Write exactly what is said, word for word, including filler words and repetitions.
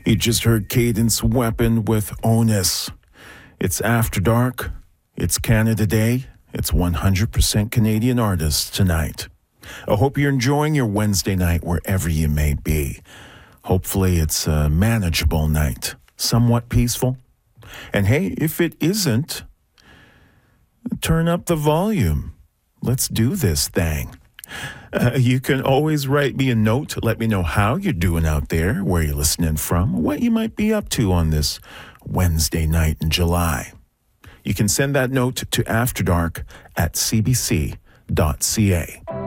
You just heard Cadence Weapon with Onus. It's After Dark. It's Canada Day. It's one hundred percent Canadian artists tonight. I hope you're enjoying your Wednesday night wherever you may be. Hopefully it's a manageable night, somewhat peaceful. And hey, if it isn't, turn up the volume. Let's do this thing. Uh, you can always write me a note to let me know how you're doing out there, where you're listening from, what you might be up to on this Wednesday night in July. You can send that note to afterdark at c b c dot c a.